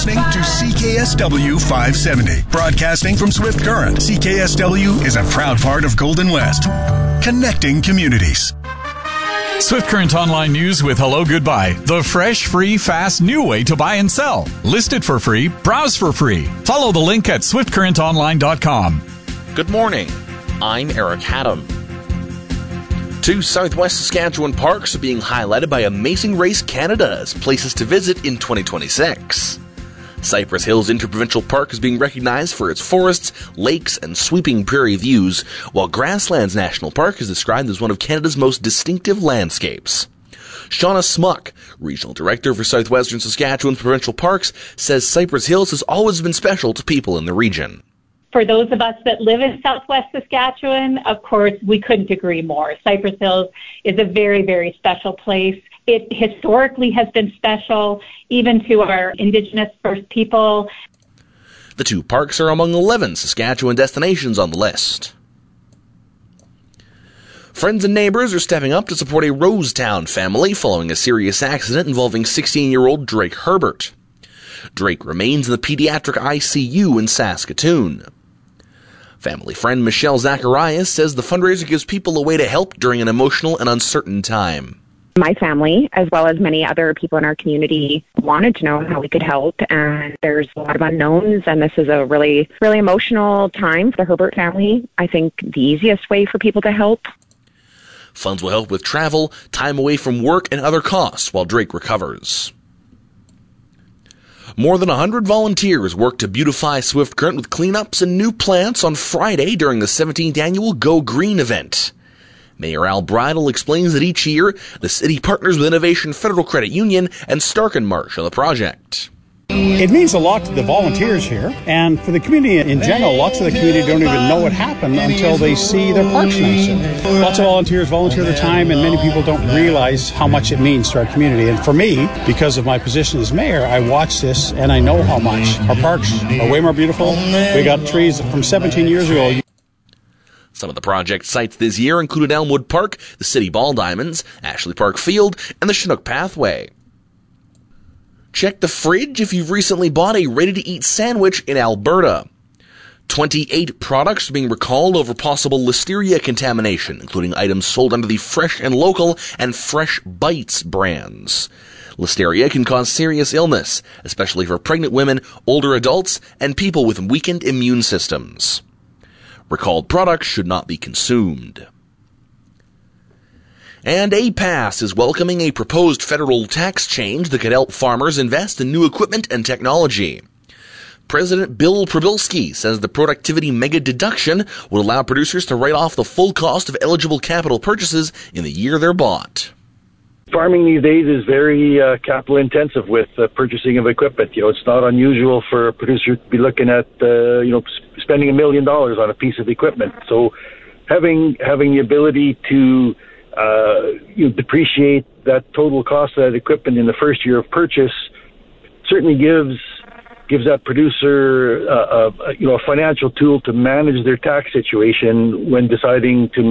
Listening to CKSW 570, broadcasting from Swift Current. CKSW is a proud part of Golden West, connecting communities. Swift Current Online News with Hello Goodbye, the fresh, free, fast, new way to buy and sell. List it for free, browse for free. Follow the link at swiftcurrentonline.com. Good morning. I'm Eric Haddam. 2 Southwest Saskatchewan parks are being highlighted by Amazing Race Canada as places to visit in 2026. Cypress Hills Interprovincial Park is being recognized for its forests, lakes, and sweeping prairie views, while Grasslands National Park is described as one of Canada's most distinctive landscapes. Shauna Smuck, Regional Director for Southwestern Saskatchewan Provincial Parks, says Cypress Hills has always been special to people in the region. For those of us that live in Southwest Saskatchewan, of course, we couldn't agree more. Cypress Hills is a very, very special place. It historically has been special, even to our Indigenous First People. The 2 parks are among 11 Saskatchewan destinations on the list. Friends and neighbors are stepping up to support a Rosetown family following a serious accident involving 16-year-old Drake Herbert. Drake remains in the pediatric ICU in Saskatoon. Family friend Michelle Zacharias says the fundraiser gives people a way to help during an emotional and uncertain time. My family, as well as many other people in our community, wanted to know how we could help, and there's a lot of unknowns, and this is a really, really emotional time for the Herbert family. I think the easiest way for people to help. Funds will help with travel, time away from work, and other costs while Drake recovers. More than 100 volunteers worked to beautify Swift Current with cleanups and new plants on Friday during the 17th annual Go Green event. Mayor Al Bridle explains that each year, the city partners with Innovation Federal Credit Union and Stark and Marsh on the project. It means a lot to the volunteers here, and for the community in general. Lots of the community don't even know what happened until they see their parks nicer. Lots of volunteers volunteer their time, and many people don't realize how much it means to our community. And for me, because of my position as mayor, I watch this and I know how much. Our parks are way more beautiful. We got trees from 17 years ago. Some of the project sites this year included Elmwood Park, the City Ball Diamonds, Ashley Park Field, and the Chinook Pathway. Check the fridge if you've recently bought a ready-to-eat sandwich in Alberta. 28 products are being recalled over possible listeria contamination, including items sold under the Fresh and Local and Fresh Bites brands. Listeria can cause serious illness, especially for pregnant women, older adults, and people with weakened immune systems. Recalled products should not be consumed. And APAS is welcoming a proposed federal tax change that could help farmers invest in new equipment and technology. President Bill Prabilski says the productivity mega deduction would allow producers to write off the full cost of eligible capital purchases in the year they're bought. Farming these days is very capital intensive with purchasing of equipment. It's not unusual for a producer to be looking at spending $1 million on a piece of equipment. So having the ability to depreciate that total cost of that equipment in the first year of purchase certainly gives that producer a financial tool to manage their tax situation when deciding to